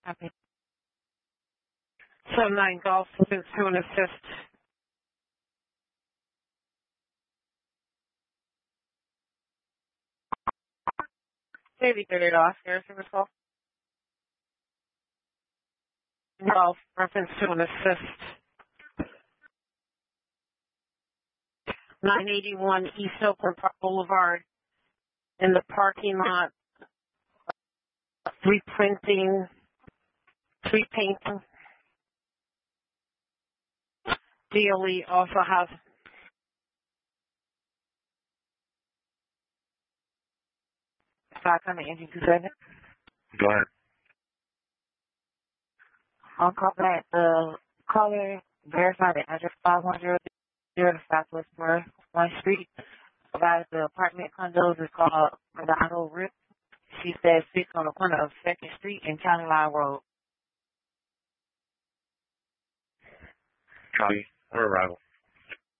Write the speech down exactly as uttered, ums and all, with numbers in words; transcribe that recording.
Okay. seven nine Golf, to an assist. Maybe thirty off here, service call. Golf, reference to an assist. nine eighty-one East Oakland Park Boulevard. In the parking lot, reprinting, repainting. D L E also has. Back on the engine container. Go ahead. I'll call back the caller, verify the address five hundred Southwest One Street. About the apartment condos is called Redondo Rip. She says six on the corner of Second Street and County Line Road. Copy. We're arrival.